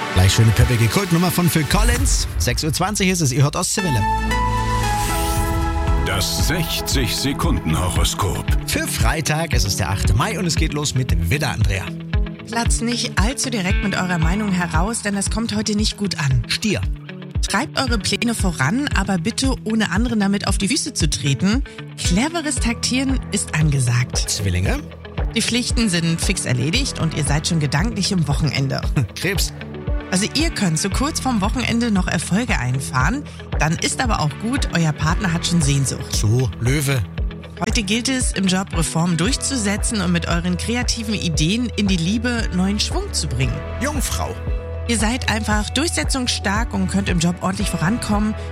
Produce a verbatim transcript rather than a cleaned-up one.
Gleich schöne peppige Kultnummer von Phil Collins. sechs Uhr zwanzig ist es, ihr hört Ostseewelle. Das sechzig Sekunden Horoskop. Für Freitag, es ist der achte Mai und es geht los mit Widder, Andrea. Platzt nicht allzu direkt mit eurer Meinung heraus, denn das kommt heute nicht gut an. Stier. Treibt eure Pläne voran, aber bitte ohne anderen damit auf die Füße zu treten. Cleveres Taktieren ist angesagt. Zwillinge. Die Pflichten sind fix erledigt und ihr seid schon gedanklich im Wochenende. Krebs. Also ihr könnt so kurz vorm Wochenende noch Erfolge einfahren, dann ist aber auch gut, euer Partner hat schon Sehnsucht. So, Löwe. Heute gilt es, im Job Reformen durchzusetzen und mit euren kreativen Ideen in die Liebe neuen Schwung zu bringen. Jungfrau. Ihr seid einfach durchsetzungsstark und könnt im Job ordentlich vorankommen.